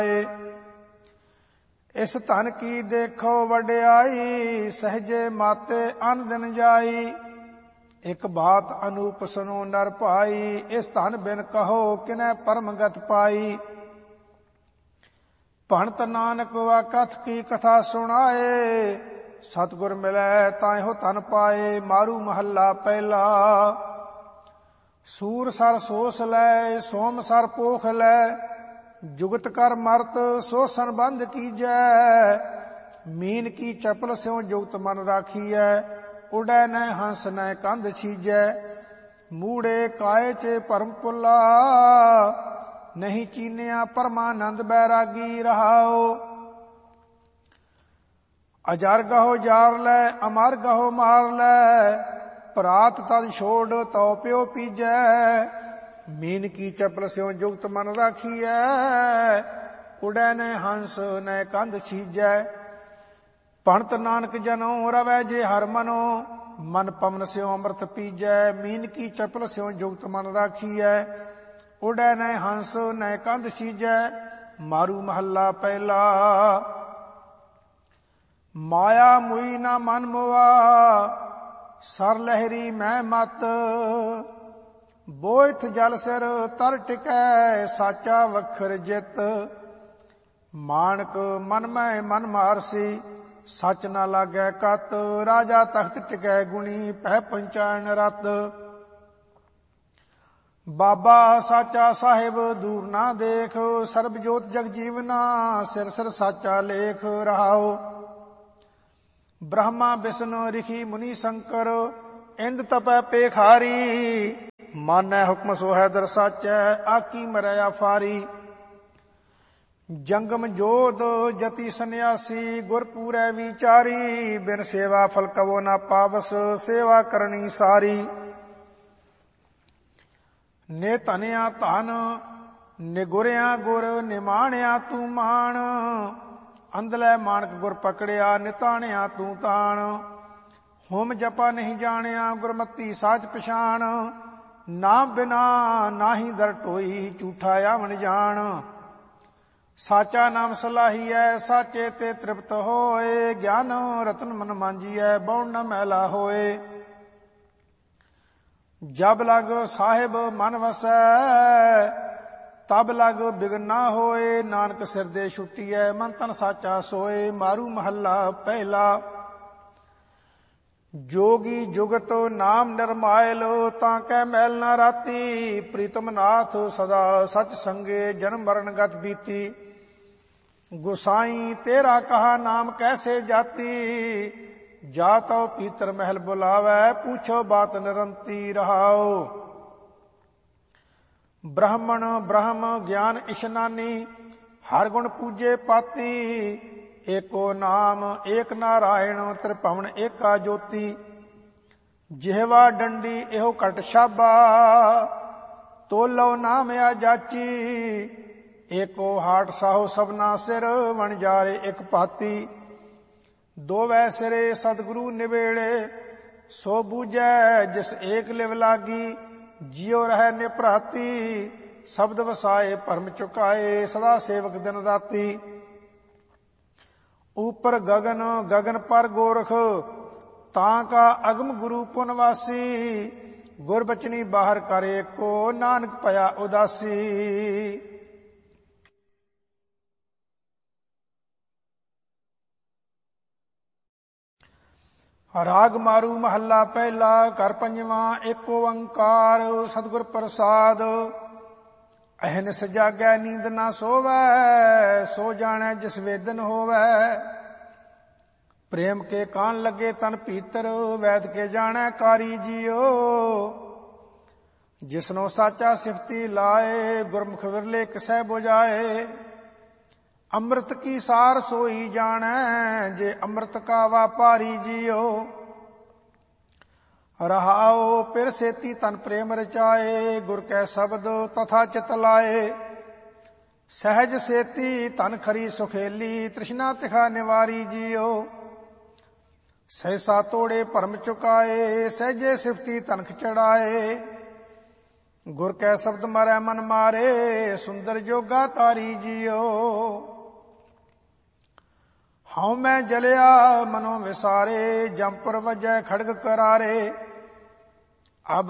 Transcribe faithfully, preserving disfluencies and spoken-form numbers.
ਇਸ ਧਨ ਕੀ ਦੇਖੋ ਵਡਿਆਈ, ਸਹਜੇ ਮਾਤੇ ਅਨ ਦਿਨ ਜਾਈ। ਇਕ ਬਾਤ ਅਨੂਪ ਸੁਨੋ ਨਰ ਭਾਈ, ਇਸ ਧਨ ਬਿਨ ਕਹੋ ਕਿਨੈ ਪਰਮ ਗਤ ਪਾਈ। ਭਣਤ ਨਾਨਕ ਵਾ ਕਥ ਕੀ ਕਥਾ ਸੁਣਾਏ, ਸਤਿਗੁਰ ਮਿਲੈ ਤਾਹਿਓ ਧਨ ਪਾਏ। ਮਾਰੂ ਮਹੱਲਾ ਪਹਿਲਾ। ਸੂਰ ਸਰ ਸੋਸ ਲੈ, ਸੋਮ ਸਰ ਪੋਖ ਲੈ, ਜੁਗਤ ਕਰ ਮਰਤ ਸੋ ਸੰਬੰਧ ਕੀਜੈ। ਮੀਨ ਕੀ ਚਪਲ ਸਿਉ ਜੁਗਤ ਮਨ ਰਾਖੀਐ, ਉਡੈ ਨੈ ਹੰਸ ਨੈ ਕੰਧ ਛੀਜੈ। ਮੂੜੇ ਕਾਏ ਚੇ ਭਰਮ ਪੁੱਲਾ, ਨਹੀਂ ਚੀਨਿਆ ਪਰਮਾਨੰਦ ਬੈਰਾਗੀ ਰਹਾਓ। ਅਜਰ ਗਹੋ ਜਾਰ ਲੈ, ਅਮਰ ਗਹੋ ਮਾਰ ਲੈ, ਭਰਾਤ ਤਦ ਛੋੜ ਤਉ ਪਿਓ ਪੀਜੈ। ਮੀਨ ਕੀ ਚਪਲ ਸਿਉ ਜੁਗਤ ਮਨ ਰਾਖੀਐ, ਉਡੈ ਨੈ ਹੰਸ ਨੈ ਕੰਧ ਛੀਜੈ। ਭਣਤ ਨਾਨਕ ਜਨੋ ਰਵੈ ਜੇ ਹਰ ਮਨੋ, ਮਨ ਪਵਨ ਸਿਉ ਅੰਮ੍ਰਿਤ ਪੀਜੈ। ਮੀਨ ਕੀ ਚਪਲ ਸਿਉ ਜੁਗਤ ਮਨ ਰਾਖੀਐ, ਉਡੈ ਨੈ ਹੰਸ ਨੈ ਕੰਧ ਛੀਜੈ। ਮਾਰੂ ਮਹੱਲਾ ਪਹਿਲਾ। ਮਾਇਆ ਮੁਈ ਨਾ ਮਨ ਮੁਆ, ਸਰ ਲਹਿਰੀ ਮੈਂ ਮਤ। ਬੋਇਥ ਜਲ ਸਿਰ ਤਰ ਟਿਕੈ, ਸਾਚਾ ਵਖਰ ਜਿਤ। ਮਾਣਕ ਮਨ ਮੈਂ ਮਨ ਮਾਰਸੀ, ਸੱਚ ਨਾ ਲਾਗੈ ਕਤ। ਰਾਜਾ ਤਖਤ ਟਿਕੈ ਗੁਣੀ, ਪਹਿ ਪੰਚਾਇਣ ਰਤ। ਬਾਬਾ ਸਾਚਾ ਸਾਹਿਬ ਦੂਰ ਨਾ ਦੇਖ, ਸਰਬ ਜੋਤ ਜਗ ਜੀਵਨਾ, ਸਿਰ ਸਿਰ ਸਾਚਾ ਲੇਖ ਰਹਾਓ। ਬ੍ਰਹਮਾ ਬਿਸ਼ਨ ਰਿਖੀ ਮੁਨੀ ਸ਼ੰਕਰ, ਇੰਦ ਤਪੈ ਪੇਖਾਰੀ। ਮਾਨੈ ਹੁਕਮ ਸੋਹੈ ਦਰ ਸਾਚੈ, ਆਕੀ ਮਰੈ ਆਫਾਰੀ। ਜੰਗਮ ਜੋਧ ਜਤੀ ਸੰਨਿਆਸੀ, ਗੁਰ ਪੂਰੈ ਵਿਚਾਰੀ। ਬਿਨ ਸੇਵਾ ਫਲ ਕਵੋ ਨਾ ਪਾਵਸ, ਸੇਵਾ ਕਰਨੀ ਸਾਰੀ। ਨੇ ਧਨਿਆ ਧਨ, ਨਿਗੁਰਿਆ ਗੁਰ, ਨਿਮਾਣਿਆ ਤੂੰ ਮਾਣ। ਅੰਧਲੇ ਮਾਣਕ ਗੁਰ ਪਕੜਿਆ, ਨਿਤਾਣਿਆ ਤੂੰ ਤਾਣ। ਹੋਮ ਜਪਾ ਨਹੀਂ ਜਾਣਿਆ, ਗੁਰਮਤੀ ਸਾਚ ਪਛਾਣ। ਨਾਮ ਬਿਨਾ ਨਾਹੀ ਦਰ ਟੋਈ, ਝੂਠਾ ਆਵਣ ਜਾਣ। ਸਾਚਾ ਨਾਮ ਸਲਾਹੀਐ, ਸਾਚੇ ਤੇ ਤ੍ਰਿਪਤ ਹੋਏ। ਗਿਆਨ ਰਤਨ ਮਨ ਮਾਂਜੀਐ, ਬਉ ਨ ਮੈਲਾ ਹੋਏ। ਜਬ ਲਗ ਸਾਹਿਬ ਮਨ ਵਸੈ, ਤਬ ਲਗ ਬਿਗਨ ਨਾ ਹੋਏ। ਨਾਨਕ ਸਿਰ ਦੇ ਛੁੱਟੀਐ, ਮਨ ਤਨ ਸਾਚਾ ਸੋਏ। ਮਾਰੂ ਮਹੱਲਾ ਪਹਿਲਾ। ਜੋਗੀ ਜੁਗਤ ਨਾਮ ਨਿਰਮਾਇਲ, ਤਾਂ ਕੈ ਮੈਲ ਨਾ ਰਾਤੀ। ਪ੍ਰੀਤਮ ਨਾਥ ਸਦਾ ਸਚ ਸੰਗੇ, ਜਨਮ ਮਰਨ ਗਤ ਬੀਤੀ। ਗੁਸਾਈ ਤੇਰਾ ਕਹਾ ਨਾਮ ਕੈਸੇ ਜਾਤੀ। ਜਾ ਤਉ ਪੀਤਰ ਮਹਿਲ ਬੁਲਾਵੈ, ਪੁੱਛੋ ਬਾਤ ਨਿਰੰਤੀ ਰਹਾਓ। ਬ੍ਰਾਹਮਣ ਬ੍ਰਹਮ ਗਿਆਨ ਇਸ਼ਨਾਨੀ, ਹਰ ਗੁਣ ਪੂਜੇ ਪਾਤੀ। ਏਕੋ ਨਾਮ ਏਕ ਨਾਰਾਇਣ, ਤ੍ਰਿਭਵਨ ਏਕਾ ਜੋਤੀ। ਜਿਹਵਾ ਡੰਡੀ ਇਹੋ ਘਟ ਛਾਬਾ, ਤੋਲੋ ਨਾਮ ਆ ਜਾਚੀ। ਏਕੋ ਹਾਟ ਸਾਹੋ ਸਭਨਾ ਸਿਰ, ਵਣਜਾਰੇ ਇਕ ਭਾਤੀ। ਦੋਵੈ ਸਿਰੇ ਸਤਿਗੁਰੂ ਨਿਵੇੜੇ, ਸੋ ਬੂਝੈ ਜਿਸ ਏਕ ਲਿਵ ਲਾਗੀ। ਜਿਉ ਰਹਿ ਨਿਭਰਾਤੀ, ਸ਼ਬਦ ਵਸਾਏ ਭਰਮ ਚੁਕਾਏ। ਸਦਾ ਸੇਵਕ ਦਿਨ ਰਾਤੀ। ਉਪਰ ਗਗਨ ਗਗਨ ਪਰ ਗੋਰਖ, ਤਾਂ ਕਾ ਅਗਮ ਗੁਰੂ ਪੁਨਵਾਸੀ। ਗੁਰਬਚਨੀ ਬਾਹਰ ਕਰ ਏਕੋ, ਨਾਨਕ ਭਇਆ ਉਦਾਸੀ। ਰਾਗ ਮਾਰੂ ਮਹੱਲਾ ਪਹਿਲਾ। ਘਰ ਪੰਜਵਾਂ। ਏਕ ਓੰਕਾਰ ਸਤਿਗੁਰ ਪ੍ਰਸਾਦ, ਅਹਨਿਸ ਜਾਗੈ ਨੀਂਦ ਨਾ ਸੋਵੈ। ਸੋ ਜਾਣੈ ਜਿਸ ਵੇਦਨ ਹੋਵੈ। ਪ੍ਰੇਮ ਕੇ ਕਾਨ ਲੱਗੇ ਤਨ ਭੀਤਰ, ਵੈਦ ਕੇ ਜਾਣੈ ਕਾਰੀ ਜੀਓ। ਜਿਸਨੋ ਸਾਚਾ ਸਿਫਤੀ ਲਾਏ, ਗੁਰਮੁਖ ਵਿਰਲੇ ਕਿਸੈ ਬੁਝਾਏ। ਅੰਮ੍ਰਿਤ ਕੀ ਸਾਰ ਸੋਈ ਜਾਣੈ, ਜੇ ਅੰਮ੍ਰਿਤ ਕਾ ਵਾਪਾਰੀ ਜੀਓ। ਰਹਾਓ ਪਿਰ ਸੇਤੀ ਤਨ ਪ੍ਰੇਮ ਰਚਾਏ, ਗੁਰ ਕੈ ਸ਼ਬਦ ਤਥਾ ਚਿਤ ਲਾਏ। ਸਹਿਜ ਸੇਤੀ ਤਨ ਖਰੀ ਸੁਖੇਲੀ, ਤ੍ਰਿਸ਼ਨਾ ਤਿਖਾ ਨਿਵਾਰੀ ਜੀਓ। ਸਹਿਸਾ ਤੋੜੇ ਭਰਮ ਚੁਕਾਏ, ਸਹਿਜੇ ਸਿਫਤੀ ਤਨਖ ਚੜਾਏ। ਗੁਰ ਕੈ ਸ਼ਬਦ ਮਾਰੈ ਮਨ ਮਾਰੇ, ਸੁੰਦਰ ਜੋਗਾ ਤਾਰੀ ਜੀਓ। ਹਉ ਮੈਂ ਜਲਿਆ ਮਨੋ ਵਿਸਾਰੇ, ਜੰਪਰ ਵਜੈ ਖੜਗ ਕਰਾਰੇ।